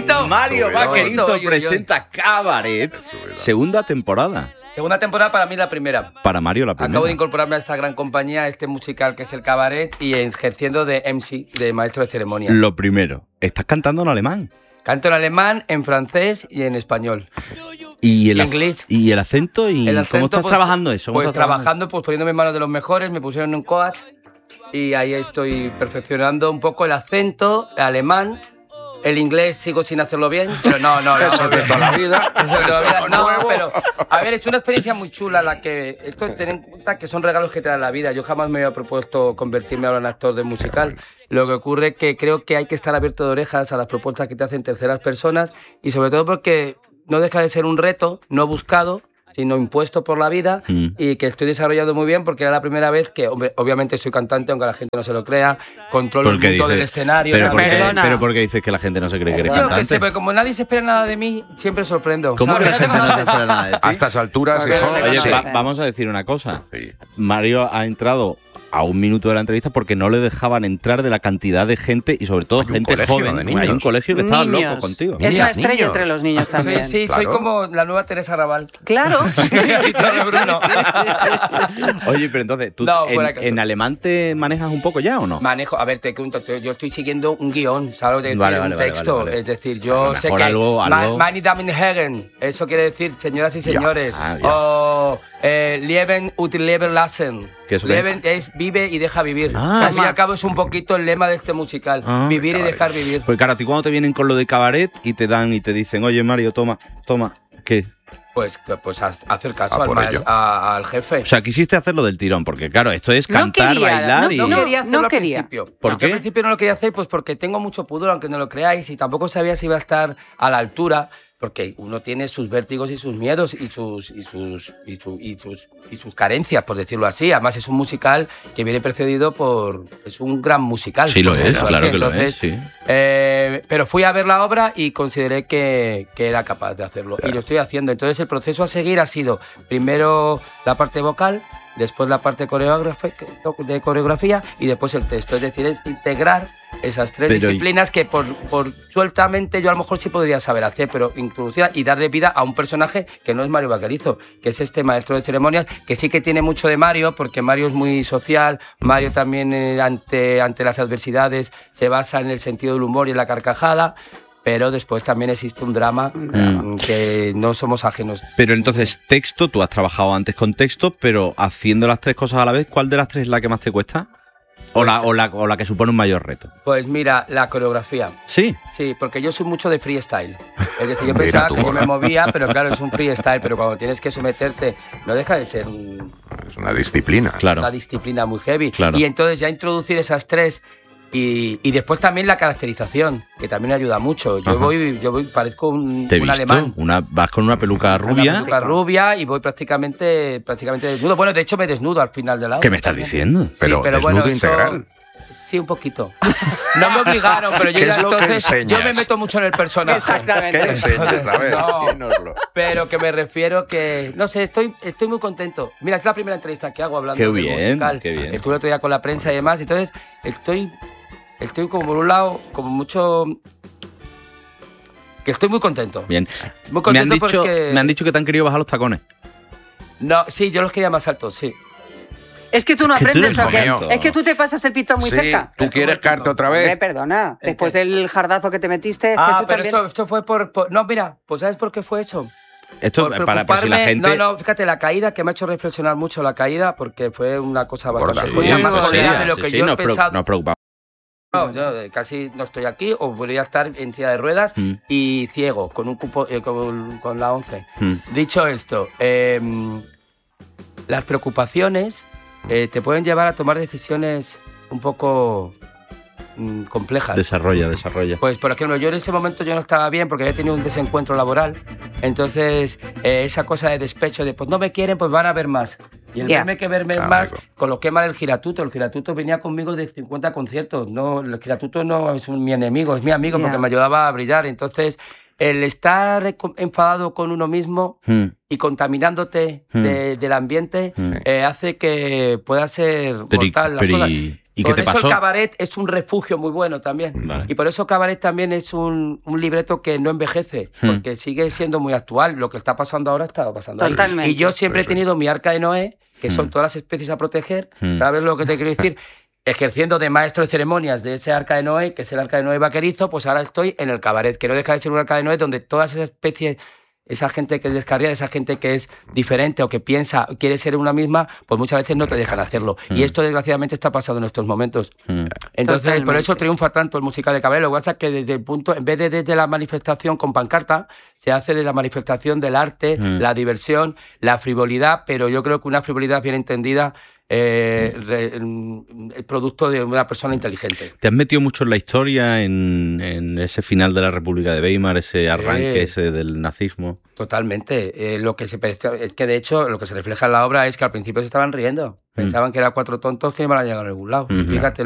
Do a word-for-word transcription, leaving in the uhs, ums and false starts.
Vaquerito. Mario Subidón. Vaquerizo Oye, oye, presenta Cabaret, segunda temporada. Segunda temporada, para mí la primera. Para Mario la primera. Acabo de incorporarme a esta gran compañía, este musical que es el Cabaret, y ejerciendo de M C, de maestro de ceremonias. Lo primero, estás cantando en alemán. Canto en alemán, en francés y en español. Y el, Y inglés. y el acento, y El ¿cómo acento, estás pues, trabajando eso? ¿Cómo Pues estás trabajando trabajando, pues poniéndome en manos de los mejores, me pusieron en un coach y ahí estoy perfeccionando un poco el acento alemán. El inglés sigo sin hacerlo bien, pero no, no, no. Eso de toda la vida. Eso de toda la vida. No, Nuevo. pero a ver, es una experiencia muy chula la que esto ten en cuenta que son regalos que te dan la vida. Yo jamás me había propuesto convertirme ahora en actor de musical. Lo que ocurre es que creo que hay que estar abierto de orejas a las propuestas que te hacen terceras personas y sobre todo porque no deja de ser un reto no buscado, sino impuesto por la vida, mm. y que estoy desarrollando muy bien porque era la primera vez que, hombre, obviamente soy cantante, aunque la gente no se lo crea, controlo el mundo dices, del escenario. Pero, ¿no? porque, pero porque dices que la gente no se cree que eres Yo cantante. que sé, pero como nadie se espera nada de mí, siempre sorprendo. ¿Cómo que la gente no se espera nada de ti? A estas alturas, Oye, hijo. Oye, sí. va, vamos a decir una cosa. Sí. Mario ha entrado a un minuto de la entrevista porque no le dejaban entrar de la cantidad de gente y sobre todo Hay un gente colegio joven. de niños. Hay un colegio que estaba Niños. loco contigo. Es una Niñas, estrella niños. entre los niños también. Sí, sí, Claro. soy como la nueva Teresa Raval. Claro. Y Torre Bruno. Oye, pero entonces, ¿tú No, en, fuera caso. en alemán te manejas un poco ya o no? Manejo, a ver, te cuento, te- yo estoy siguiendo un guión, ¿sabes? De decir, Vale, un vale, vale, texto. vale, vale. Es decir, yo A lo sé mejor que. algo- Ma- algo- Meine Damen und Herren, eso quiere decir señoras y señores. Ah, ya. O eh, Leben und leben lassen. ¿Qué es eso? Leben es vive y deja vivir. Ah. al fin y al cabo es un poquito el lema de este musical. Ah. Vivir y dejar vivir. Pues claro, a ti cuando te vienen con lo de Cabaret y te dan y te dicen, oye Mario, toma, toma, ¿qué? Pues, pues haz- hacer caso Ah, al, por maes- ello. a- al jefe. O sea, quisiste hacerlo del tirón, porque claro, esto es No cantar, quería, bailar no- y... No no quería hacerlo no al quería. principio. ¿Por No, qué? Al principio no lo quería hacer pues porque tengo mucho pudor, aunque no lo creáis, y tampoco sabía si iba a estar a la altura, porque uno tiene sus vértigos y sus miedos y sus y sus y, su- y sus y sus carencias, por decirlo así. Además es un musical que viene precedido por es un gran musical. Sí lo por es, decirlo claro así. que lo Entonces, es, sí. eh, pero fui a ver la obra y consideré que, que era capaz de hacerlo. Y lo estoy haciendo. Entonces el proceso a seguir ha sido primero la parte vocal, después la parte coreográfica- de coreografía y después el texto. Es decir, es integrar esas tres Pero disciplinas que por, por sueltamente yo a lo mejor sí podría saber hacer, pero introducir y darle vida a un personaje que no es Mario Vaquerizo, que es este maestro de ceremonias, que sí que tiene mucho de Mario, porque Mario es muy social, Mario también eh, ante, ante las adversidades se basa en el sentido del humor y en la carcajada, pero después también existe un drama mm, que no somos ajenos. Pero entonces, texto, tú has trabajado antes con texto, pero haciendo las tres cosas a la vez, ¿cuál de las tres es la que más te cuesta? ¿O, Pues- la, o, la, o la que supone un mayor reto? Pues mira, la coreografía. Sí. Sí, porque yo soy mucho de freestyle. Es decir, yo Mira pensaba tú. que yo me movía, pero claro, es un freestyle, pero cuando tienes que someterte, no deja de ser un- Es una disciplina. Claro. una disciplina muy heavy. Claro. Y entonces ya introducir esas tres y, y después también la caracterización, que también ayuda mucho. Yo Ajá. voy, yo voy, parezco un, Te he un visto. alemán. Una, vas con una peluca rubia. Una peluca rubia y voy prácticamente, prácticamente desnudo. Bueno, de hecho me desnudo al final de la obra. ¿Qué me estás también. diciendo? Sí, Pero desnudo bueno, eso- integral. Sí, un poquito. No me obligaron, pero yo ¿Qué ya es lo que entonces yo enseñas? me meto mucho en el personaje. Exactamente. ¿Qué enseñas? A ver, No. dínoslo. Pero que me refiero que, no sé, estoy, estoy muy contento. Mira, es la primera entrevista que hago hablando Qué del bien, musical. qué bien. Que estuve el otro día con la prensa y demás. Entonces, estoy, estoy como por un lado, como mucho... Que estoy muy contento. Bien. Muy Me han, contento dicho, porque... me han dicho que te han querido bajar los tacones. No, sí, yo los quería más altos, sí. Es que tú no Que tú aprendes eres o qué? momento. Es que tú te pasas el pito muy Sí, cerca. ¿tú quieres carta otra Hombre, vez? perdona. ¿El Después qué? del jardazo que te metiste, es que Ah, tú pero también... esto, esto fue por, por- No, mira, pues ¿sabes por qué fue eso? Esto Por para por si la preocuparme- gente. No, no, fíjate, la caída, que me ha hecho reflexionar mucho la caída, porque fue una cosa bastante Gorda, jodida, sí, más sí, jodida sí, de lo sí, que sí, yo he nos, preo- pensado. nos preocupamos. No, yo eh, casi no estoy aquí, o podría estar en silla de ruedas Mm. y ciego, con un cupo, eh, con, con la once. Mm. Dicho esto, eh, las preocupaciones eh, te pueden llevar a tomar decisiones un poco mm, complejas. Desarrolla, desarrolla. Pues, por ejemplo, yo en ese momento yo no estaba bien porque había tenido un desencuentro laboral. Entonces, eh, esa cosa de despecho de, pues no me quieren, pues van a ver más. Y el Ya. verme que verme Ah, más, amigo. coloqué mal el giratuto. El giratuto venía conmigo de cincuenta conciertos. No, el giratuto no es un- mi enemigo, es mi amigo Ya. porque me ayudaba a brillar. Entonces, el estar co- enfadado con uno mismo Hmm. y contaminándote Hmm. de- del ambiente Hmm. eh, hace que pueda ser Pero, y- mortal las pero cosas. y- ¿Y por qué te eso pasó? el cabaret es un refugio muy bueno también. Vale. Y por eso cabaret también es un, un libreto que no envejece, Hmm. porque sigue siendo muy actual. Lo que está pasando ahora está pasando ahí. Totalmente. Y yo siempre he tenido mi arca de Noé, que son Hmm. todas las especies a proteger. Hmm. ¿Sabes lo que te quiero decir? Ejerciendo de maestro de ceremonias de ese arca de Noé, que es el arca de Noé vaquerizo, pues ahora estoy en el cabaret, que no deja de ser un arca de Noé donde todas esas especies, esa gente que es descarriada, esa gente que es diferente o que piensa, quiere ser una misma, pues muchas veces no te dejan hacerlo. Hmm. Y esto desgraciadamente está pasando en estos momentos. Mm. Entonces, Totalmente. por eso triunfa tanto el musical de cabaret. Lo que pasa es que desde el punto, en vez de desde la manifestación con pancarta, se hace de la manifestación del arte, Mm. la diversión, la frivolidad, pero yo creo que una frivolidad bien entendida eh, re- mm, es producto de una persona inteligente. ¿Te has metido mucho en la historia, en, en ese final de la República de Weimar, ese arranque Eh. ese del nazismo? Totalmente. Eh, lo que se parece- es que de hecho lo que se refleja en la obra es que al principio se estaban riendo. Pensaban que eran cuatro tontos que iban a llegar a algún lado. Ujú. Fíjate